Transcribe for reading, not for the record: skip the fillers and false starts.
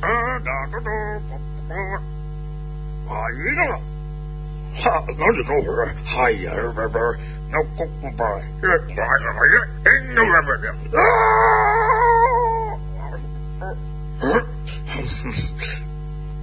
姨呢？哈，哪里走会儿？哎呀，那公公吧，这哪是哎呀？哎，那边边啊！